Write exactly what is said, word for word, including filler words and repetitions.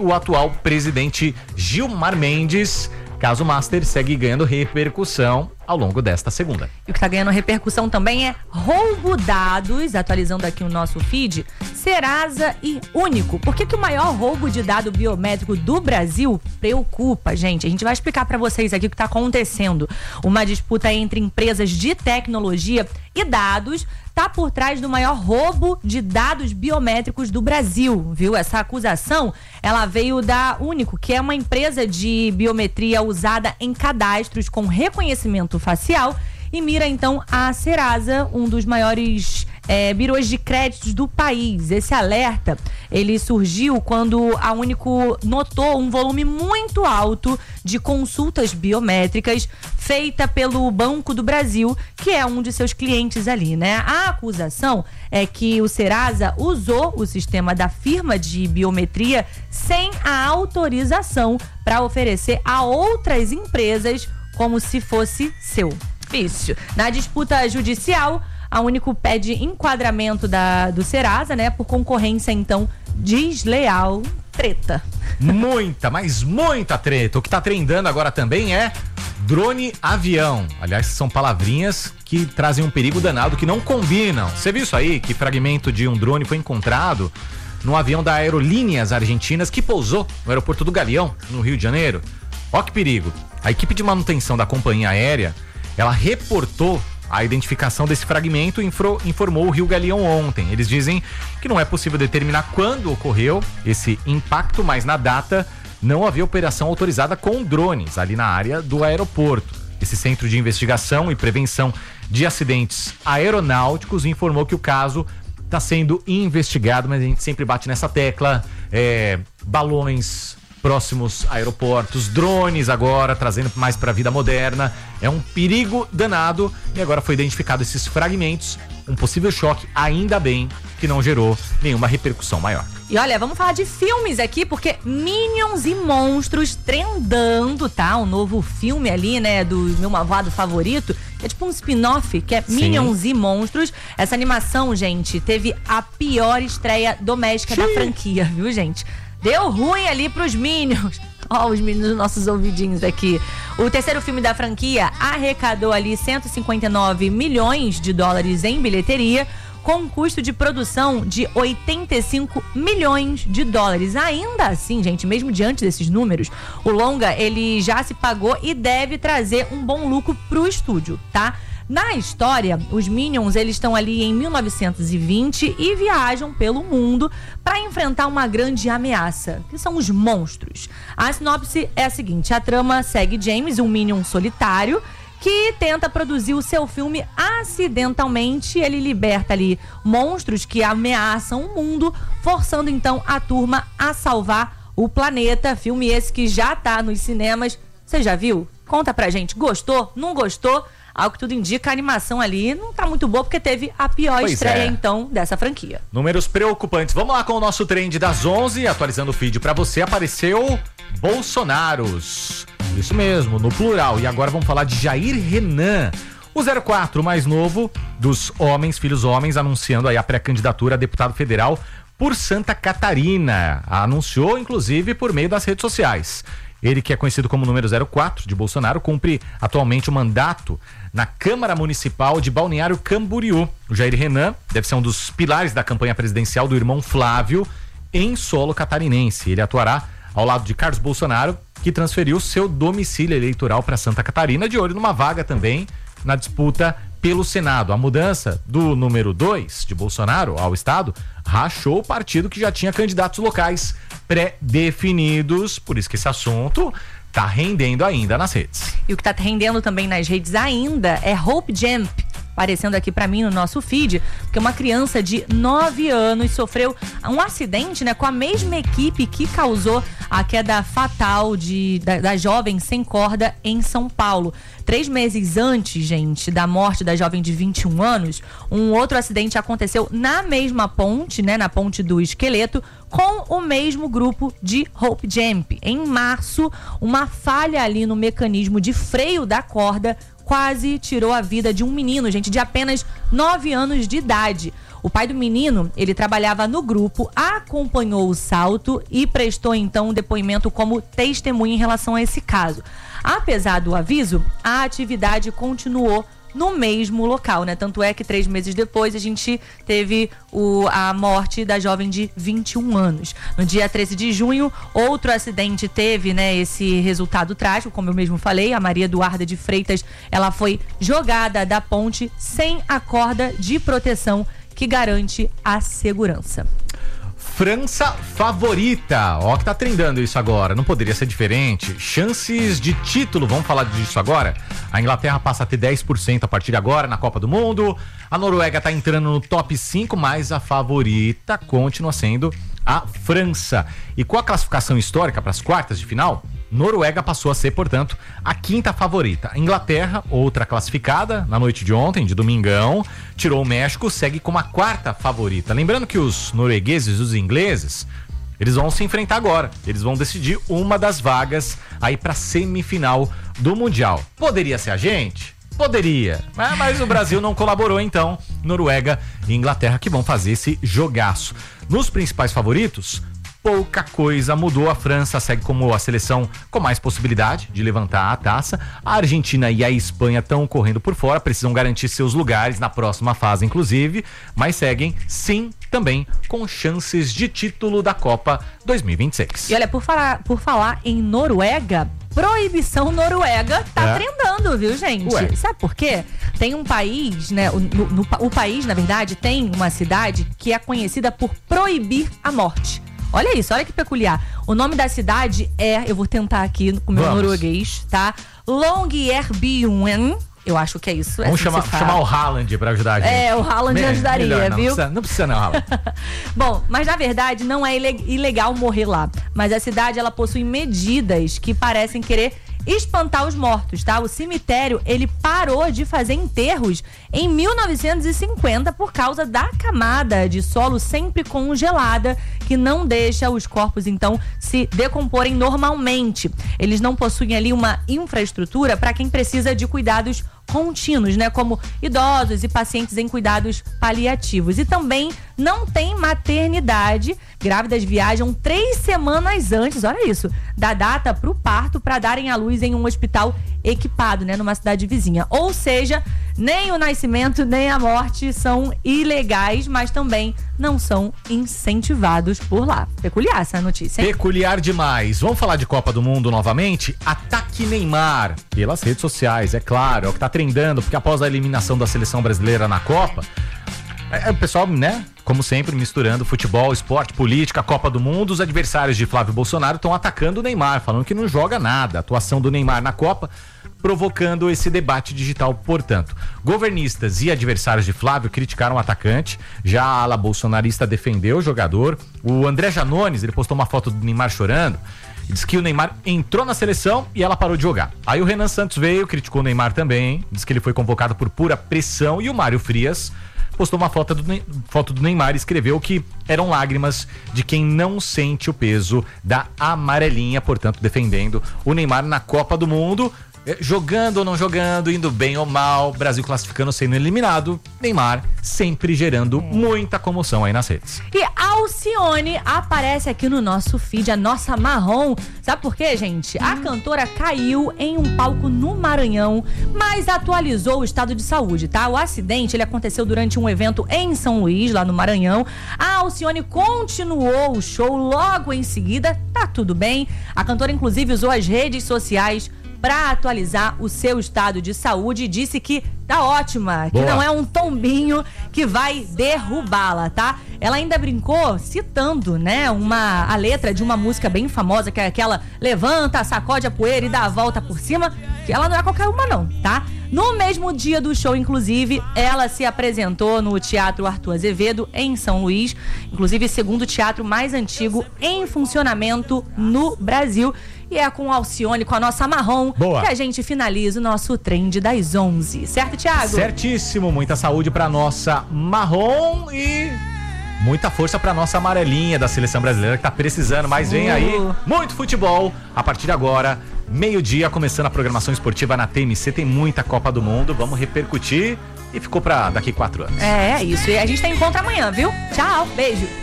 o atual presidente Gilmar Mendes. Caso Master segue ganhando repercussão ao longo desta segunda. E o que está ganhando repercussão também é roubo dados, atualizando aqui o nosso feed, Serasa e Único. Por que que o maior roubo de dado biométrico do Brasil preocupa, gente? A gente vai explicar para vocês aqui o que está acontecendo. Uma disputa entre empresas de tecnologia e dados está por trás do maior roubo de dados biométricos do Brasil, viu? Essa acusação, ela veio da Único, que é uma empresa de biometria usada em cadastros com reconhecimento facial e mira então a Serasa, um dos maiores é, birôs de créditos do país. Esse alerta, ele surgiu quando a Único notou um volume muito alto de consultas biométricas feita pelo Banco do Brasil, que é um de seus clientes ali, né? A acusação é que o Serasa usou o sistema da firma de biometria sem a autorização para oferecer a outras empresas como se fosse seu. Isso. Na disputa judicial, a Único pede enquadramento da, do Serasa, né, por concorrência, então, desleal. Treta. Muita, mas muita treta. O que tá trendando agora também é drone avião. Aliás, são palavrinhas que trazem um perigo danado, que não combinam. Você viu isso aí? Que fragmento de um drone foi encontrado num avião da Aerolíneas Argentinas que pousou no aeroporto do Galeão, no Rio de Janeiro. Ó que perigo. A equipe de manutenção da companhia aérea, ela reportou a identificação desse fragmento e informou o Rio Galeão ontem. Eles dizem que não é possível determinar quando ocorreu esse impacto, mas na data não havia operação autorizada com drones ali na área do aeroporto. Esse Centro de Investigação e Prevenção de Acidentes Aeronáuticos informou que o caso está sendo investigado, mas a gente sempre bate nessa tecla, é, balões próximos a aeroportos, drones agora, trazendo mais para a vida moderna. É um perigo danado e agora foi identificado esses fragmentos, um possível choque, ainda bem que não gerou nenhuma repercussão maior. E olha, vamos falar de filmes aqui, porque Minions e Monstros trendando, tá? Um novo filme ali, né, do meu malvado favorito, é tipo um spin-off, que é Sim. Minions e Monstros. Essa animação, gente, teve a pior estreia doméstica Sim. da franquia, viu, gente? Deu ruim ali pros Minions. Ó, os meninos dos nossos ouvidinhos aqui. O terceiro filme da franquia arrecadou ali cento e cinquenta e nove milhões de dólares em bilheteria, com um custo de produção de oitenta e cinco milhões de dólares. Ainda assim, gente, mesmo diante desses números, o longa, ele já se pagou e deve trazer um bom lucro pro estúdio, tá? Na história, os Minions, eles estão ali em mil novecentos e vinte e viajam pelo mundo para enfrentar uma grande ameaça, que são os monstros. A sinopse é a seguinte: a trama segue James, um Minion solitário, que tenta produzir o seu filme acidentalmente. Ele liberta ali monstros que ameaçam o mundo, forçando então a turma a salvar o planeta. Filme esse que já tá nos cinemas. Você já viu? Conta pra gente. Gostou? Não gostou? Ao que tudo indica, a animação ali não tá muito boa, porque teve a pior pois estreia, é. então, dessa franquia. Números preocupantes. Vamos lá com o nosso trend das onze, atualizando o feed pra você. Apareceu Bolsonaros. Isso mesmo, no plural. E agora vamos falar de Jair Renan, o zero quatro mais novo dos homens, filhos homens, anunciando aí a pré-candidatura a deputado federal por Santa Catarina. Anunciou, inclusive, por meio das redes sociais. Ele, que é conhecido como número zero quatro de Bolsonaro, cumpre atualmente o mandato na Câmara Municipal de Balneário Camboriú. O Jair Renan deve ser um dos pilares da campanha presidencial do irmão Flávio em solo catarinense. Ele atuará ao lado de Carlos Bolsonaro, que transferiu seu domicílio eleitoral para Santa Catarina, de olho numa vaga também na disputa pelo Senado. A mudança do número dois de Bolsonaro ao estado rachou o partido, que já tinha candidatos locais pré-definidos, por isso que esse assunto tá rendendo ainda nas redes. E o que tá rendendo também nas redes ainda é Hope Jump, aparecendo aqui pra mim no nosso feed, porque uma criança de nove anos sofreu um acidente, né, com a mesma equipe que causou a queda fatal de, da, da jovem sem corda em São Paulo. Três meses antes, gente, da morte da jovem de vinte e um anos, um outro acidente aconteceu na mesma ponte, né, na ponte do Esqueleto, com o mesmo grupo de Hope Jump. Em março, uma falha ali no mecanismo de freio da corda quase tirou a vida de um menino, gente, de apenas nove anos de idade. O pai do menino, ele trabalhava no grupo, acompanhou o salto e prestou então um depoimento como testemunha em relação a esse caso. Apesar do aviso, a atividade continuou no mesmo local, né? Tanto é que três meses depois a gente teve o, a morte da jovem de vinte e um anos. No dia treze de junho, outro acidente teve, né, esse resultado trágico, como eu mesmo falei. A Maria Eduarda de Freitas, ela foi jogada da ponte sem a corda de proteção que garante a segurança. França favorita, ó que tá trendando isso agora, não poderia ser diferente. Chances de título, vamos falar disso agora. A Inglaterra passa a ter dez por cento a partir de agora na Copa do Mundo. A Noruega tá entrando no top cinco, mas a favorita continua sendo a França. E com a classificação histórica para as quartas de final, Noruega passou a ser, portanto, a quinta favorita. A Inglaterra, outra classificada, na noite de ontem, de domingão, tirou o México, segue como a quarta favorita. Lembrando que os noruegueses e os ingleses, eles vão se enfrentar agora. Eles vão decidir uma das vagas aí para semifinal do Mundial. Poderia ser a gente? Poderia, mas o Brasil não colaborou, então. Noruega e Inglaterra que vão fazer esse jogaço. Nos principais favoritos, pouca coisa mudou. A França segue como a seleção com mais possibilidade de levantar a taça. A Argentina e a Espanha estão correndo por fora, precisam garantir seus lugares na próxima fase, inclusive, mas seguem, sim, também com chances de título da Copa dois mil e vinte e seis. E olha, por falar, por falar em Noruega, proibição noruega tá é. trendando, viu, gente? Ué. Sabe por quê? Tem um país, né? O, no, no, o país, na verdade, tem uma cidade que é conhecida por proibir a morte. Olha isso, olha que peculiar. O nome da cidade é, eu vou tentar aqui com o meu Vamos. norueguês, tá? Longyearbyen. Eu acho que é isso. É Vamos assim chamar, chamar o Haaland pra ajudar a gente. É, o Haaland Me, ajudaria, melhor, não, viu? Não precisa não, precisa não Haaland. Bom, mas na verdade não é ilegal morrer lá. Mas a cidade, ela possui medidas que parecem querer espantar os mortos, tá? O cemitério, ele parou de fazer enterros em mil novecentos e cinquenta por causa da camada de solo sempre congelada que não deixa os corpos, então, se decomporem normalmente. Eles não possuem ali uma infraestrutura para quem precisa de cuidados contínuos, né? Como idosos e pacientes em cuidados paliativos. E também não tem maternidade. Grávidas viajam três semanas antes, olha isso, da data para o parto para darem à luz em um hospital equipado, né? Numa cidade vizinha. Ou seja, nem o nascimento nem a morte são ilegais, mas também não são incentivados por lá. Peculiar essa notícia, hein? Peculiar demais. Vamos falar de Copa do Mundo novamente? Ataque Neymar pelas redes sociais, é claro, é o que tá trendando, porque após a eliminação da seleção brasileira na Copa, é, o pessoal, né, como sempre, misturando futebol, esporte, política, Copa do Mundo. Os adversários de Flávio Bolsonaro estão atacando o Neymar, falando que não joga nada. A atuação do Neymar na Copa provocando esse debate digital, portanto. Governistas e adversários de Flávio criticaram o atacante, já a ala bolsonarista defendeu o jogador. O André Janones, ele postou uma foto do Neymar chorando e disse que o Neymar entrou na seleção e ela parou de jogar. Aí o Renan Santos veio, criticou o Neymar também, disse que ele foi convocado por pura pressão, e o Mário Frias postou uma foto do, ne- foto do Neymar e escreveu que eram lágrimas de quem não sente o peso da amarelinha, portanto defendendo o Neymar na Copa do Mundo. Jogando ou não jogando, indo bem ou mal, Brasil classificando, sendo eliminado, Neymar sempre gerando é. muita comoção aí nas redes. E Alcione aparece aqui no nosso feed, a nossa marrom. Sabe por quê, gente? A cantora caiu em um palco no Maranhão, mas atualizou o estado de saúde, tá? O acidente, ele aconteceu durante um evento em São Luís, lá no Maranhão. A Alcione continuou o show logo em seguida, tá tudo bem. A cantora, inclusive, usou as redes sociais para atualizar o seu estado de saúde e disse que tá ótima, que Boa. não é um tombinho que vai derrubá-la, tá? Ela ainda brincou citando, né, uma, a letra de uma música bem famosa, que é aquela levanta, sacode a poeira e dá a volta por cima, que ela não é qualquer uma não, tá? No mesmo dia do show, inclusive, ela se apresentou no Teatro Arthur Azevedo, em São Luís, inclusive segundo teatro mais antigo em funcionamento no Brasil. E é com o Alcione, com a nossa marrom, Boa. que a gente finaliza o nosso trend das onze. Certo, Thiago? Certíssimo. Muita saúde pra nossa marrom e muita força pra nossa amarelinha da seleção brasileira, que tá precisando. Mas vem uh. aí muito futebol a partir de agora meio-dia, começando a programação esportiva na T M C. Tem muita Copa do Mundo, vamos repercutir. E ficou pra daqui quatro anos. É, isso. E a gente tem encontro amanhã, viu? Tchau, beijo.